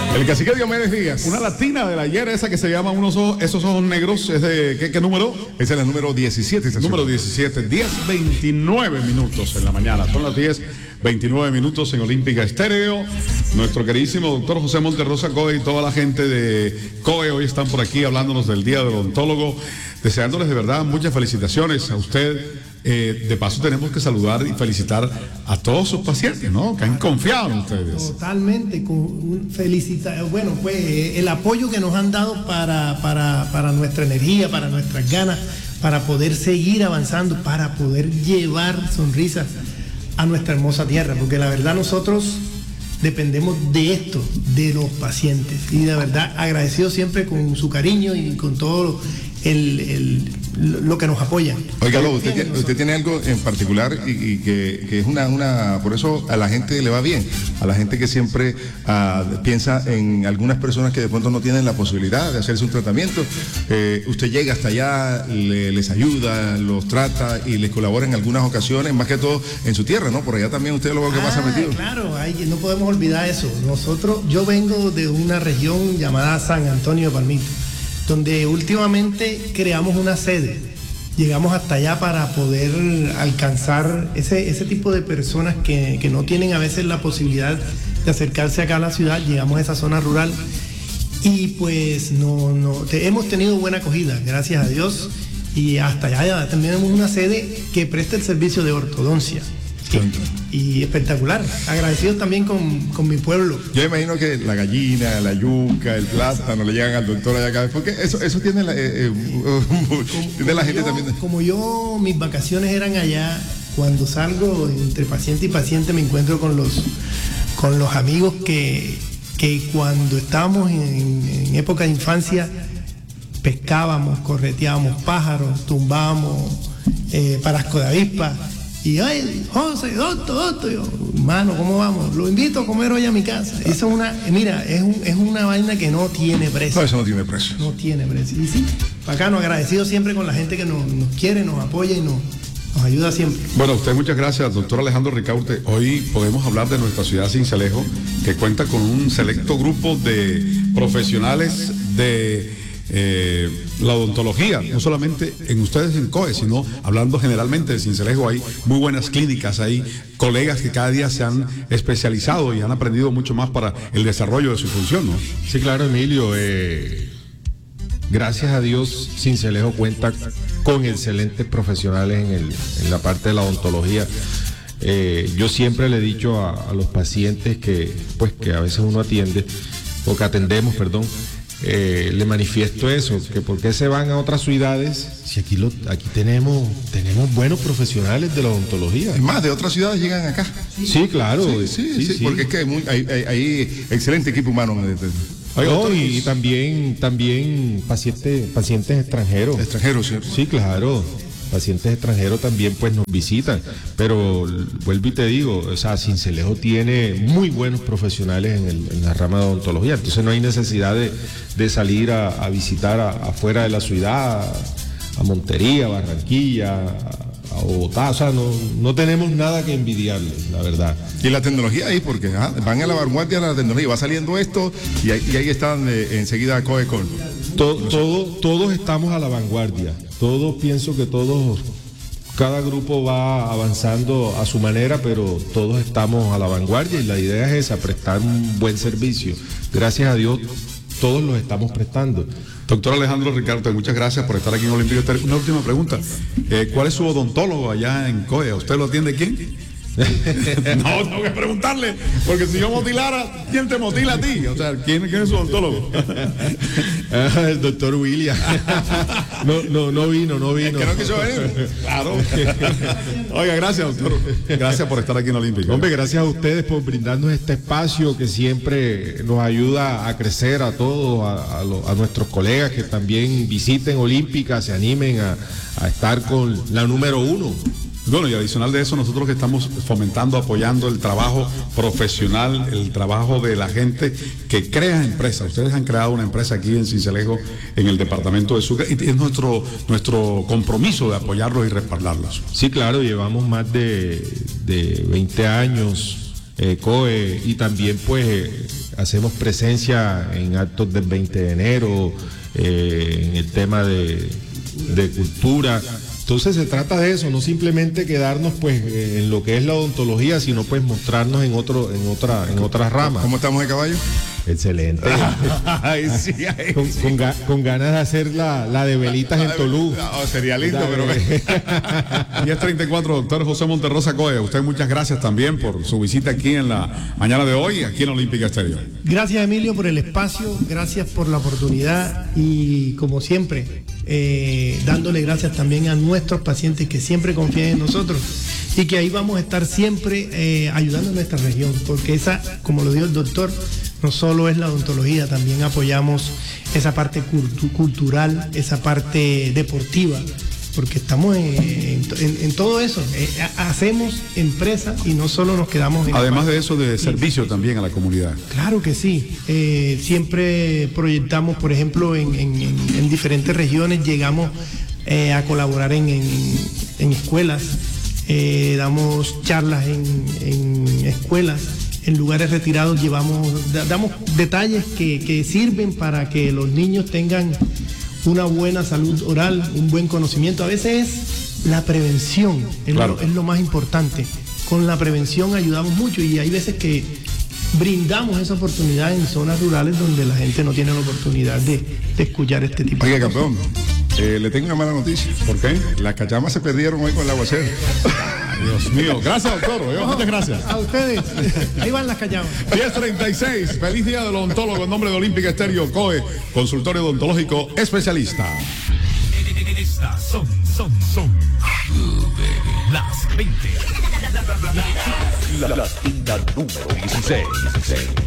El cacique Diomedes Díaz. Una latina de la ayer, esa que se llama esos ojos negros, ¿es de qué número? Ese es el número 17. Número 17, 10:29 minutos en la mañana. Son las 10:29 minutos en Olímpica Estéreo. Nuestro queridísimo doctor José Monterrosa Coe y toda la gente de Coe hoy están por aquí hablándonos del Día del Odontólogo, deseándoles de verdad muchas felicitaciones a usted. De paso tenemos que saludar y felicitar a todos sus pacientes, ¿no? Que han confiado en ustedes. Totalmente, bueno, pues el apoyo que nos han dado para nuestra energía, para nuestras ganas, para poder seguir avanzando, para poder llevar sonrisas a nuestra hermosa tierra, porque la verdad nosotros dependemos de esto, de los pacientes, y de verdad agradecido siempre con su cariño y con todo lo que nos apoya. Oiga, usted tiene algo en particular y que es una por eso a la gente le va bien, a la gente que siempre piensa en algunas personas que de pronto no tienen la posibilidad de hacerse un tratamiento. Usted llega hasta allá, les ayuda, los trata y les colabora en algunas ocasiones, más que todo en su tierra, ¿no? Por allá también usted lo que pasa metido. Claro, no podemos olvidar eso. Yo vengo de una región llamada San Antonio de Palmito, donde últimamente creamos una sede. Llegamos hasta allá para poder alcanzar ese tipo de personas que no tienen a veces la posibilidad de acercarse acá a la ciudad. Llegamos a esa zona rural y pues hemos tenido buena acogida, gracias a Dios, y hasta allá también tenemos una sede que presta el servicio de ortodoncia. Y espectacular, agradecido también con mi pueblo. Yo imagino que la gallina, la yuca, el plátano le llegan al doctor allá cada vez, porque eso tiene la gente también. Como yo, mis vacaciones eran allá, cuando salgo entre paciente y paciente me encuentro con los amigos que cuando estábamos en época de infancia pescábamos, correteábamos pájaros, tumbábamos parasco de avispa. Y ay, José, doctor, yo, hermano, ¿cómo vamos? Lo invito a comer hoy a mi casa. Eso es una vaina que no tiene precio. No, eso no tiene precio. No tiene precio. Y sí, bacano, agradecido siempre con la gente que nos quiere, nos apoya y nos ayuda siempre. Bueno, a usted muchas gracias, doctor Alejandro Ricaurte. Hoy podemos hablar de nuestra ciudad Sincelejo, que cuenta con un selecto grupo de profesionales de la odontología, no solamente en ustedes en COE, sino hablando generalmente de Sincelejo. Hay muy buenas clínicas, hay colegas que cada día se han especializado y han aprendido mucho más para el desarrollo de su función, ¿no? Sí, claro, Emilio. Gracias a Dios, Sincelejo cuenta con excelentes profesionales en la parte de la odontología. Yo siempre le he dicho a los pacientes que a veces uno atiende, o que atendemos, perdón, le manifiesto eso, que por qué se van a otras ciudades si aquí tenemos buenos profesionales de la odontología. Es más, de otras ciudades llegan acá. Sí, claro. Sí, porque es que hay excelente equipo humano. Y también pacientes extranjeros. Extranjeros, ¿cierto? Sí, claro. Pacientes extranjeros también pues nos visitan, pero vuelvo y te digo, o sea, Sincelejo tiene muy buenos profesionales en la rama de odontología, entonces no hay necesidad de salir a visitar afuera de la ciudad, a Montería, a Barranquilla, a Bogotá, o sea, no tenemos nada que envidiarles, la verdad. Y la tecnología ahí, porque van a la vanguardia de la tecnología, va saliendo esto y ahí están enseguida COECON. Todos estamos a la vanguardia. Pienso que cada grupo va avanzando a su manera, pero todos estamos a la vanguardia y la idea es esa, prestar un buen servicio. Gracias a Dios, todos los estamos prestando. Doctor Alejandro Ricaurte, muchas gracias por estar aquí en Olímpica Estéreo. Una última pregunta. ¿Cuál es su odontólogo allá en COE? ¿Usted lo atiende quién? No, tengo que preguntarle, porque si yo motilara, ¿quién te motila a ti? O sea, ¿quién es su odontólogo? El doctor William. No vino. Es que no quiso venir. Claro. Oiga, gracias, doctor. Gracias por estar aquí en Olímpica. Hombre, gracias a ustedes por brindarnos este espacio que siempre nos ayuda a crecer a todos, a nuestros colegas que también visiten Olímpica, se animen a estar con la número 1. Bueno, y adicional de eso, nosotros que estamos fomentando, apoyando el trabajo profesional, el trabajo de la gente que crea empresas. Ustedes han creado una empresa aquí en Sincelejo, en el departamento de Sucre, y es nuestro compromiso de apoyarlos y respaldarlos. Sí, claro, llevamos más de 20 años COE, y también pues hacemos presencia en actos del 20 de enero, en el tema de cultura. Entonces se trata de eso, no simplemente quedarnos pues en lo que es la odontología, sino pues mostrarnos en otras ramas. ¿Cómo estamos de caballo? Excelente. Ay, sí, ay, sí. Con ganas de hacer la de velitas en Tolú. No, sería lindo, pero... 10:34, doctor José Monterrosa Coe. Usted muchas gracias también por su visita aquí en la mañana de hoy, aquí en Olímpica Estéreo. Gracias, Emilio, por el espacio, gracias por la oportunidad y como siempre, dándole gracias también a nuestros pacientes que siempre confían en nosotros y que ahí vamos a estar siempre ayudando a nuestra región, porque esa, como lo dijo el doctor, no solo es la odontología, también apoyamos esa parte cultural, esa parte deportiva, porque estamos en todo eso. Hacemos empresa y no solo nos quedamos en... Además de eso, de servicio también a la comunidad. Claro que sí. Siempre proyectamos, por ejemplo, en diferentes regiones, llegamos a colaborar en escuelas, damos charlas en escuelas. En lugares retirados damos detalles que sirven para que los niños tengan una buena salud oral, un buen conocimiento. A veces es la prevención, es lo más importante. Con la prevención ayudamos mucho y hay veces que brindamos esa oportunidad en zonas rurales donde la gente no tiene la oportunidad de escuchar este tipo de cosas. Campeón, le tengo una mala noticia. ¿Por qué? Las cachamas se perdieron hoy con el aguacero. Dios mío, gracias, doctor. Muchas gracias. A ustedes, ahí van las callamas. 10:36, feliz día del odontólogo en nombre de Olímpica Estéreo COE, consultorio odontológico especialista. Estas son las 20. La tienda número 16.